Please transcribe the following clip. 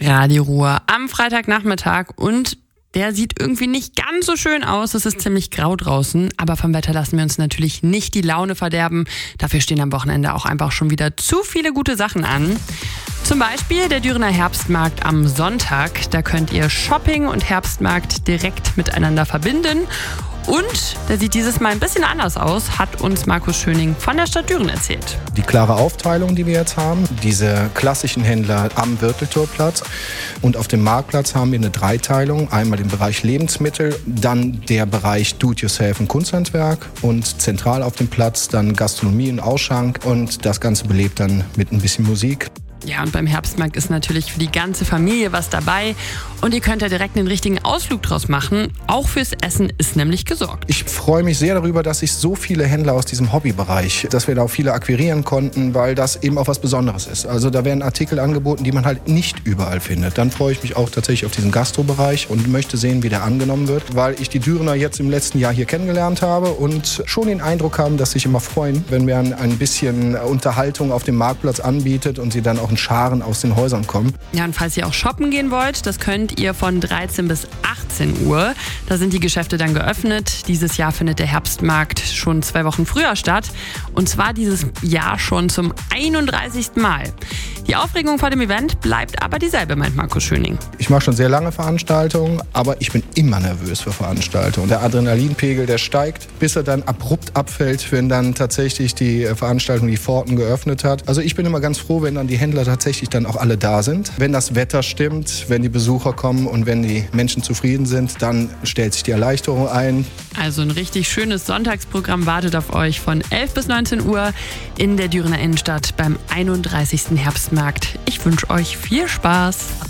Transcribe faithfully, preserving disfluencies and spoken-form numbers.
Radio Ruhr am Freitagnachmittag und der sieht irgendwie nicht ganz so schön aus. Es ist ziemlich grau draußen, aber vom Wetter lassen wir uns natürlich nicht die Laune verderben. Dafür stehen am Wochenende auch einfach schon wieder zu viele gute Sachen an. Zum Beispiel der Dürener Herbstmarkt am Sonntag. Da könnt ihr Shopping und Herbstmarkt direkt miteinander verbinden. Und der sieht dieses Mal ein bisschen anders aus, hat uns Markus Schöning von der Stadt Düren erzählt. Die klare Aufteilung, die wir jetzt haben, diese klassischen Händler am Wirteltorplatz und auf dem Marktplatz haben wir eine Dreiteilung. Einmal den Bereich Lebensmittel, dann der Bereich Do-it-yourself und Kunsthandwerk und zentral auf dem Platz dann Gastronomie und Ausschank und das Ganze belebt dann mit ein bisschen Musik. Ja, und beim Herbstmarkt ist natürlich für die ganze Familie was dabei. Und ihr könnt da direkt einen richtigen Ausflug draus machen. Auch fürs Essen ist nämlich gesorgt. Ich freue mich sehr darüber, dass ich so viele Händler aus diesem Hobbybereich, dass wir da auch viele akquirieren konnten, weil das eben auch was Besonderes ist. Also da werden Artikel angeboten, die man halt nicht überall findet. Dann freue ich mich auch tatsächlich auf diesen Gastrobereich und möchte sehen, wie der angenommen wird, weil ich die Dürener jetzt im letzten Jahr hier kennengelernt habe und schon den Eindruck haben, dass sich immer freuen, wenn man ein bisschen Unterhaltung auf dem Marktplatz anbietet und sie dann auch in Scharen aus den Häusern kommen. Ja, und falls ihr auch shoppen gehen wollt, das könnt ihr von dreizehn bis achtzehn Uhr. Da sind die Geschäfte dann geöffnet. Dieses Jahr findet der Herbstmarkt schon zwei Wochen früher statt. Und zwar dieses Jahr schon zum einunddreißigsten Mal. Die Aufregung vor dem Event bleibt aber dieselbe, meint Markus Schöning. Ich mache schon sehr lange Veranstaltungen, aber ich bin immer nervös für Veranstaltungen. Der Adrenalinpegel, der steigt, bis er dann abrupt abfällt, wenn dann tatsächlich die Veranstaltung die Pforten geöffnet hat. Also ich bin immer ganz froh, wenn dann die Händler tatsächlich dann auch alle da sind. Wenn das Wetter stimmt, wenn die Besucher kommen und wenn die Menschen zufrieden sind, dann stellt sich die Erleichterung ein. Also ein richtig schönes Sonntagsprogramm wartet auf euch von elf bis neunzehn Uhr in der Dürener Innenstadt beim einunddreißigsten Herbstmarkt. Ich wünsche euch viel Spaß.